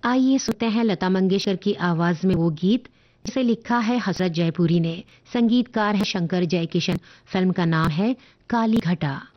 आइए सुनते हैं लता मंगेशकर की आवाज में वो गीत जिसे लिखा है हसरत जयपुरी ने। संगीतकार है शंकर जयकिशन। फिल्म का नाम है काली घटा।